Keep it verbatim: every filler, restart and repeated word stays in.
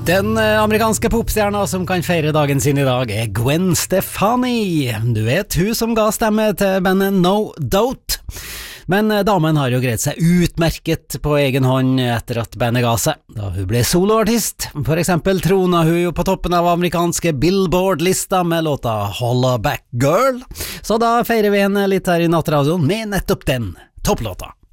Den amerikanske popstjerna som kan feire dagen sin i dag er Gwen Stefani. Du vet, hun som ga stemme til bandet No Doubt. Men damen har jo greid seg utmerket på egen hånd etter at bandet ga seg, da hun ble soloartist. For eksempel trona hun jo på toppen av amerikanske Billboard-lista med låta Holla Back Girl. Så da feirer vi henne litt her i Nattradioen med nettopp den topplåta.